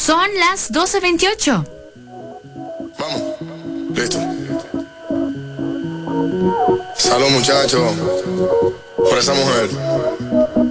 Son las 12:28. Vamos, listo. Salud, muchachos, por esa mujer.